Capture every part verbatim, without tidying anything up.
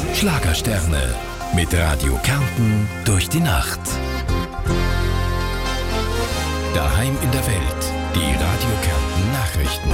Schlagersterne mit Radio Kärnten durch die Nacht. Daheim in der Welt, die Radio Kärnten Nachrichten.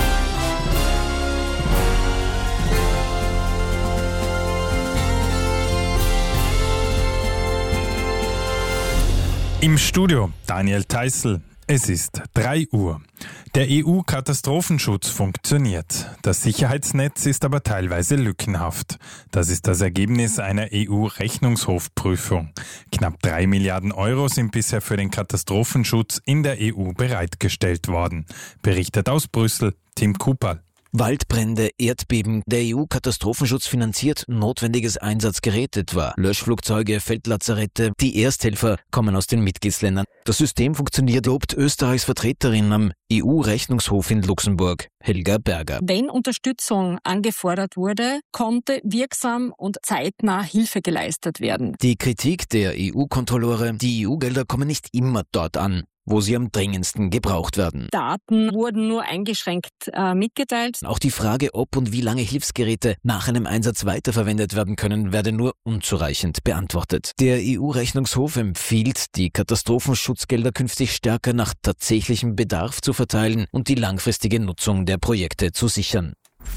Im Studio Daniel Theißl. Es ist drei Uhr. Der E U-Katastrophenschutz funktioniert. Das Sicherheitsnetz ist aber teilweise lückenhaft. Das ist das Ergebnis einer E U-Rechnungshofprüfung. Knapp drei Milliarden Euro sind bisher für den Katastrophenschutz in der E U bereitgestellt worden. Berichtet aus Brüssel Tim Kupal. Waldbrände, Erdbeben, der E U-Katastrophenschutz finanziert notwendiges Einsatzgerät etwa. Löschflugzeuge, Feldlazarette, die Ersthelfer kommen aus den Mitgliedsländern. Das System funktioniert, lobt Österreichs Vertreterin am E U-Rechnungshof in Luxemburg, Helga Berger. Wenn Unterstützung angefordert wurde, konnte wirksam und zeitnah Hilfe geleistet werden. Die Kritik der E U-Kontrolleure, die E U-Gelder kommen nicht immer dort an, wo sie am dringendsten gebraucht werden. Daten wurden nur eingeschränkt äh, mitgeteilt. Auch die Frage, ob und wie lange Hilfsgeräte nach einem Einsatz weiterverwendet werden können, werde nur unzureichend beantwortet. Der E U-Rechnungshof empfiehlt, die Katastrophenschutzgelder künftig stärker nach tatsächlichem Bedarf zu verteilen und die langfristige Nutzung der Projekte zu sichern.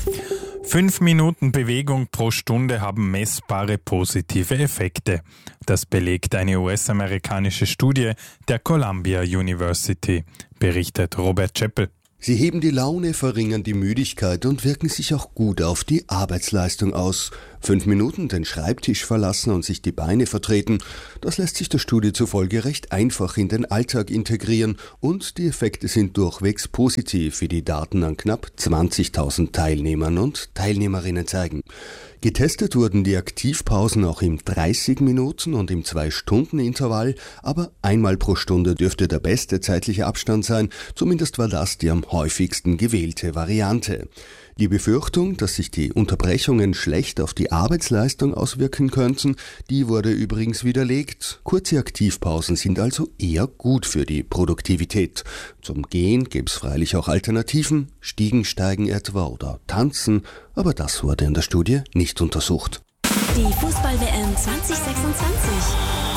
Fünf Minuten Bewegung pro Stunde haben messbare positive Effekte. Das belegt eine U S-amerikanische Studie der Columbia University, berichtet Robert Chappell. Sie heben die Laune, verringern die Müdigkeit und wirken sich auch gut auf die Arbeitsleistung aus. Fünf Minuten den Schreibtisch verlassen und sich die Beine vertreten, das lässt sich der Studie zufolge recht einfach in den Alltag integrieren und die Effekte sind durchwegs positiv, wie die Daten an knapp zwanzigtausend Teilnehmern und Teilnehmerinnen zeigen. Getestet wurden die Aktivpausen auch im dreißig Minuten und im zwei Stunden Intervall, aber einmal pro Stunde dürfte der beste zeitliche Abstand sein, zumindest war das die am häufigsten gewählte Variante. Die Befürchtung, dass sich die Unterbrechungen schlecht auf die Arbeitsleistung auswirken könnten, die wurde übrigens widerlegt. Kurze Aktivpausen sind also eher gut für die Produktivität. Zum Gehen gäbe es freilich auch Alternativen, Stiegensteigen etwa oder Tanzen, aber das wurde in der Studie nicht untersucht. Die Fußball-W M zwanzig sechsundzwanzig.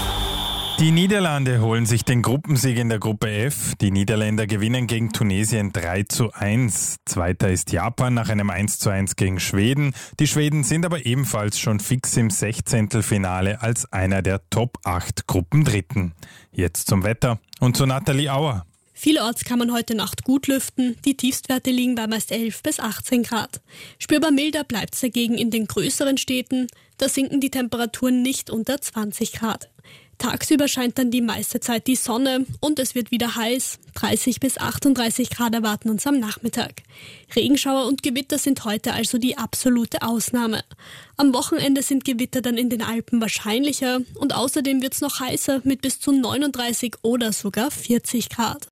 Die Niederlande holen sich den Gruppensieg in der Gruppe F. Die Niederländer gewinnen gegen Tunesien drei zu eins. Zweiter ist Japan nach einem eins zu eins gegen Schweden. Die Schweden sind aber ebenfalls schon fix im Sechzehntelfinale als einer der Top acht Gruppendritten. Jetzt zum Wetter und zu Nathalie Auer. Vielerorts kann man heute Nacht gut lüften. Die Tiefstwerte liegen bei meist elf bis achtzehn Grad. Spürbar milder bleibt es dagegen in den größeren Städten. Da sinken die Temperaturen nicht unter zwanzig Grad. Tagsüber scheint dann die meiste Zeit die Sonne und es wird wieder heiß. dreißig bis achtunddreißig Grad erwarten uns am Nachmittag. Regenschauer und Gewitter sind heute also die absolute Ausnahme. Am Wochenende sind Gewitter dann in den Alpen wahrscheinlicher und außerdem wird es noch heißer mit bis zu neununddreißig oder sogar vierzig Grad.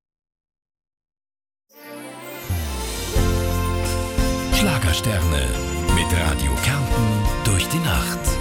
Schlagersterne mit Radio Kärnten durch die Nacht.